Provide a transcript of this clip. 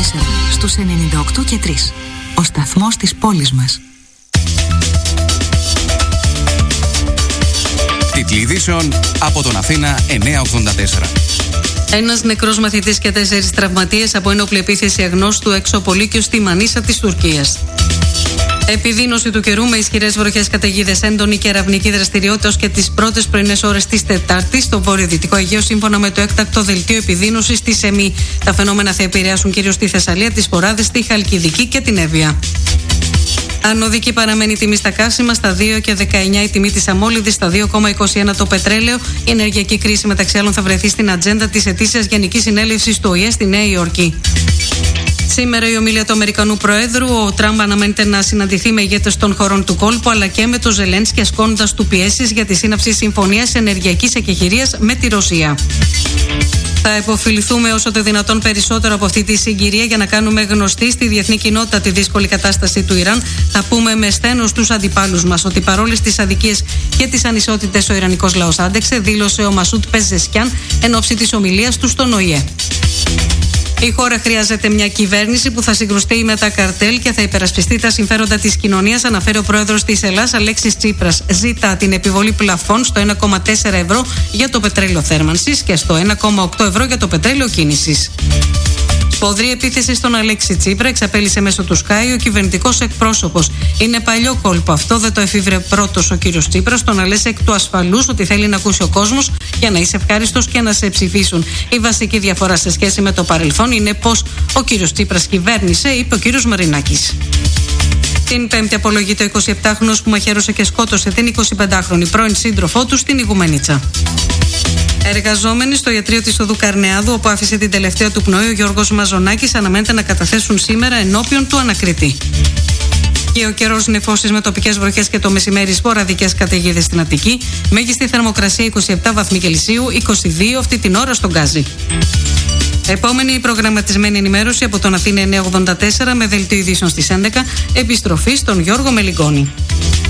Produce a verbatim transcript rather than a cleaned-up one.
τέσσερα στους ενενήντα οκτώ και τρία. Ο σταθμός της πόλης μας. Τίτλοι ειδήσεων από τον Αθήνα εννιακόσια ογδόντα τέσσερα. Ένας νεκρός μαθητής και τέσσερις τραυματίες από ένοπλη επίθεση αγνώστου έξω από Λύκειο στη Μανίσα της Τουρκίας. Επιδείνωση του καιρού με ισχυρές βροχές, καταιγίδες, έντονη κεραυνική δραστηριότητα ως και τις πρώτες πρωινές ώρες της Τετάρτης στο βορειοδυτικό Αιγαίο, σύμφωνα με το έκτακτο δελτίο επιδείνωσης της ΕΜΗ. Τα φαινόμενα θα επηρεάσουν κυρίως τη Θεσσαλία, τις Ποράδες, τη Χαλκιδική και την Εύβοια. Ανωδική παραμένει η τιμή στα καύσιμα, στα δύο και δεκαεννιά η τιμή της αμόλυδης, στα δύο κόμμα είκοσι ένα το πετρέλαιο. Η ενεργειακή κρίση μεταξύ άλλων θα βρεθεί στην ατζέντα της ετήσιας Γενικής Συνέλευσης του Ο Η Ε στη Νέα Υόρκη. Σήμερα η ομιλία του Αμερικανού Προέδρου. Ο Τραμπ αναμένεται να συναντηθεί με ηγέτες των χωρών του κόλπου αλλά και με τον Ζελένσκι, ασκώντας του πιέσεις για τη σύναψη συμφωνίας ενεργειακής εκεχηρίας με τη Ρωσία. Θα υποφεληθούμε όσο το δυνατόν περισσότερο από αυτή τη συγκυρία για να κάνουμε γνωστή στη διεθνή κοινότητα τη δύσκολη κατάσταση του Ιράν. Θα πούμε με στένος στους αντιπάλους μας ότι παρόλες τις αδικίες και τις ανισότητες ο Ιρανικός λαός άντεξε, δήλωσε ο Μασούτ Πεζεσκιάν εν ώψη της ομιλίας του στον Ο Η Ε. Η χώρα χρειάζεται μια κυβέρνηση που θα συγκρουστεί με τα καρτέλ και θα υπερασπιστεί τα συμφέροντα της κοινωνίας, αναφέρει ο πρόεδρος της Ελλάδας Αλέξης Τσίπρας. Ζητά την επιβολή πλαφών στο ένα κόμμα τέσσερα ευρώ για το πετρέλαιο θέρμανσης και στο ένα κόμμα οκτώ ευρώ για το πετρέλαιο κίνησης. Σφοδρή επίθεση στον Αλέξη Τσίπρα εξαπέλυσε μέσω του Sky ο κυβερνητικός εκπρόσωπος. Είναι παλιό κόλπο αυτό, δεν το εφήβρε πρώτος ο κύριος Τσίπρας. Το να λες εκ του ασφαλούς ότι θέλει να ακούσει ο κόσμος για να είσαι ευχάριστος και να σε ψηφίσουν. Η βασική διαφορά σε σχέση με το παρελθόν είναι πως ο κύριος Τσίπρας κυβέρνησε, είπε ο κύριος Μαρινάκης. Την Πέμπτη απολογείται ο εικοσιεπτάχρονος που μαχαίρωσε και σκότωσε την εικοσιπεντάχρονη πρώην σύντροφό του στην Ιγουμενίτσα. Εργαζόμενοι στο ιατρείο της οδού Καρνεάδου, όπου άφησε την τελευταία του πνοή ο Γιώργος Μαζονάκης, αναμένεται να καταθέσουν σήμερα ενώπιον του ανακριτή. Και ο καιρός νεφώσεις με τοπικές βροχές και το μεσημέρι σποραδικές καταιγίδες στην Αττική. Μέγιστη θερμοκρασία είκοσι επτά βαθμοί Κελσίου, είκοσι δύο αυτή την ώρα στον Γκάζι. Επόμενη προγραμματισμένη ενημέρωση από τον Αθήνα εννιακόσια ογδόντα τέσσερα με δελτίο ειδήσεων στις έντεκα. Επιστροφή στον Γιώργο Μελιγκόνη.